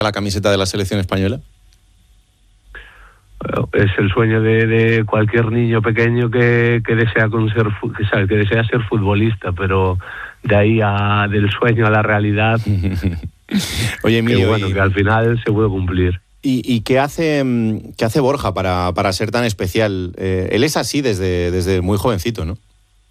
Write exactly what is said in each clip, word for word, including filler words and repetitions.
la camiseta de la selección española? Es el sueño de, de cualquier niño pequeño que, que desea con ser, que, sabe, que desea ser futbolista, pero de ahí a, del sueño a la realidad, Oye, Emilio, que bueno, y... que al final se puede cumplir. ¿Y, y qué hace qué hace Borja para, para ser tan especial? Eh, él es así desde, desde muy jovencito, ¿no?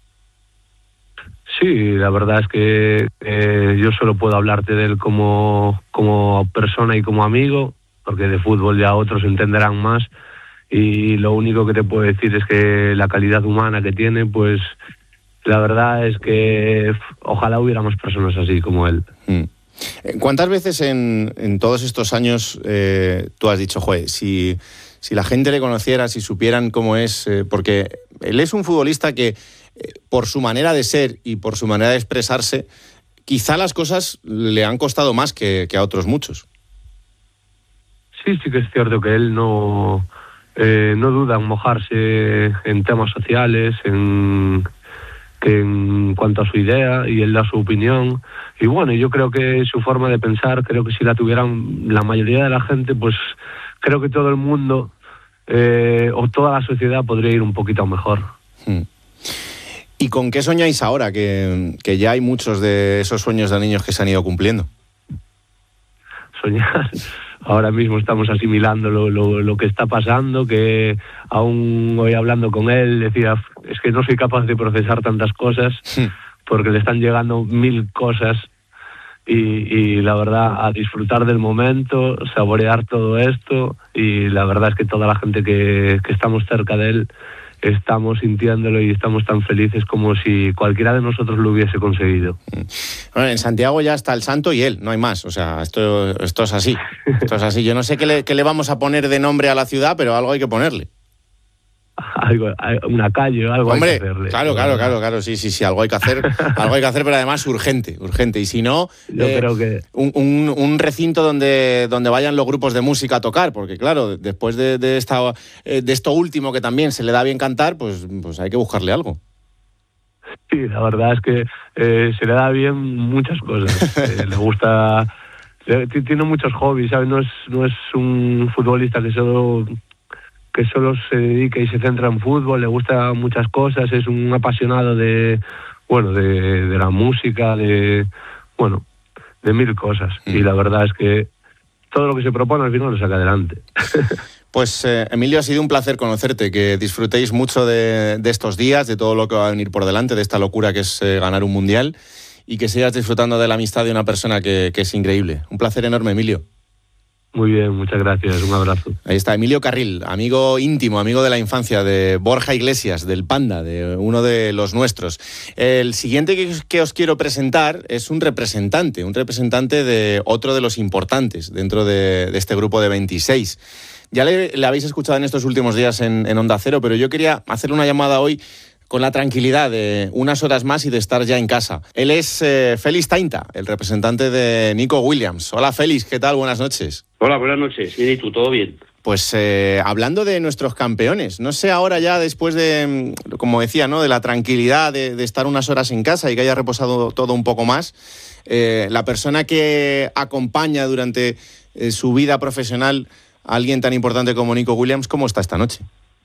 Sí, la verdad es que eh, yo solo puedo hablarte de él como, como persona y como amigo, porque de fútbol ya otros entenderán más, y lo único que te puedo decir es que la calidad humana que tiene, pues la verdad es que ojalá hubiera más personas así como él. Mm. ¿Cuántas veces en, en todos estos años eh, tú has dicho, joder, si, si la gente le conociera, si supieran cómo es, eh, porque él es un futbolista que eh, por su manera de ser y por su manera de expresarse, quizá las cosas le han costado más que, que a otros muchos? Sí, sí que es cierto que él no, eh, no duda en mojarse en temas sociales, en, que en cuanto a su idea, y él da su opinión. Y bueno, yo creo que su forma de pensar, creo que si la tuvieran la mayoría de la gente, pues creo que todo el mundo eh, o toda la sociedad podría ir un poquito mejor. Hmm. ¿Y con qué soñáis ahora? Que, que ya hay muchos de esos sueños de niños que se han ido cumpliendo. Soñar... Ahora mismo estamos asimilando lo, lo, lo que está pasando, que aún hoy hablando con él decía, es que no soy capaz de procesar tantas cosas porque le están llegando mil cosas y, y la verdad a disfrutar del momento, saborear todo esto, y la verdad es que toda la gente que, que estamos cerca de él estamos sintiéndolo y estamos tan felices como si cualquiera de nosotros lo hubiese conseguido. Bueno, en Santiago ya está el santo y él, no hay más. O sea, esto, esto es así. Esto es así. Yo no sé qué le, qué le vamos a poner de nombre a la ciudad, pero algo hay que ponerle. Algo, una calle o algo. Hombre, hay que hacerle. Claro, claro, claro, claro, sí, sí, sí, algo hay que hacer, algo hay que hacer, pero además urgente, urgente. Y si no, yo eh, creo que un, un, un recinto donde, donde vayan los grupos de música a tocar, porque claro, después de, de, esta, de esto último que también se le da bien cantar, pues, pues hay que buscarle algo. Sí, la verdad es que eh, se le da bien muchas cosas. eh, le gusta, le, tiene muchos hobbies, ¿sabes? No es, no es un futbolista que solo... que solo se dedica y se centra en fútbol, le gusta muchas cosas, es un apasionado de, bueno, de, de la música, de, bueno, de mil cosas. Mm. Y la verdad es que todo lo que se propone al final lo saca adelante. Pues eh, Emilio, ha sido un placer conocerte, que disfrutéis mucho de, de estos días, de todo lo que va a venir por delante, de esta locura que es eh, ganar un mundial, y que sigas disfrutando de la amistad de una persona que, que es increíble. Un placer enorme, Emilio. Muy bien, muchas gracias, un abrazo. Ahí está Emilio Carril, amigo íntimo, amigo de la infancia, de Borja Iglesias, del Panda, de uno de los nuestros. El siguiente que, que os quiero presentar es un representante, un representante de otro de los importantes dentro de, de este grupo de veintiséis. Ya le, le habéis escuchado en estos últimos días en, en Onda Cero, pero yo quería hacer una llamada hoy con la tranquilidad de unas horas más y de estar ya en casa. Él es eh, Félix Tainta, el representante de Nico Williams. Hola Félix, ¿qué tal? Buenas noches. Hola, buenas noches. ¿Y tú? ¿Todo bien? Pues eh, hablando de nuestros campeones, no sé ahora ya después de, como decía, ¿no?, de la tranquilidad de, de estar unas horas en casa y que haya reposado todo un poco más, eh, la persona que acompaña durante eh, su vida profesional a alguien tan importante como Nico Williams, ¿cómo está esta noche?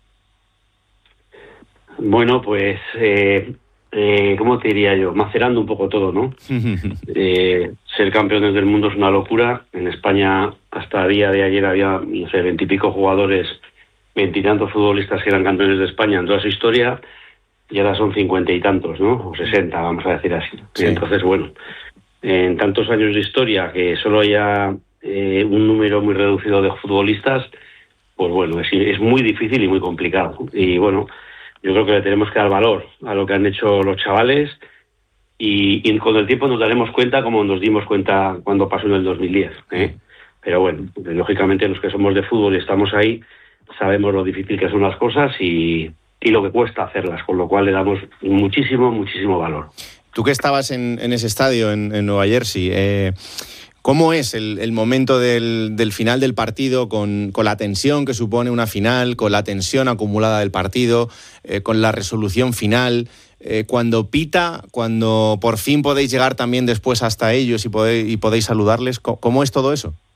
Bueno, pues, eh, eh, ¿cómo te diría yo? Macerando un poco todo, ¿no? eh, ser campeones del mundo es una locura. En España, hasta el día de ayer, había, no sé, veintipico jugadores, veintitantos futbolistas que eran campeones de España en toda su historia, y ahora son cincuenta y tantos, ¿no? O sesenta, vamos a decir así. Sí. Y entonces, bueno, en tantos años de historia, que solo haya eh, un número muy reducido de futbolistas, pues bueno, es, es muy difícil y muy complicado. Y bueno, yo creo que le tenemos que dar valor a lo que han hecho los chavales, y, y con el tiempo nos daremos cuenta, como nos dimos cuenta cuando pasó en el dos mil diez. ¿eh? Pero bueno, lógicamente los que somos de fútbol y estamos ahí, sabemos lo difícil que son las cosas y, y lo que cuesta hacerlas, con lo cual le damos muchísimo, muchísimo valor. Tú que estabas en, en ese estadio en, en Nueva Jersey, eh, ¿cómo es el, el momento del, del final del partido, con, con la tensión que supone una final, con la tensión acumulada del partido, eh, con la resolución final, eh, cuando pita, cuando por fin podéis llegar también después hasta ellos y podéis, y podéis saludarles? ¿Cómo, cómo es todo eso?